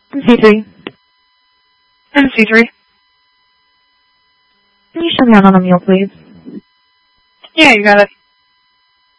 C3. And C3. Can you show me another meal, please? Yeah, you got it.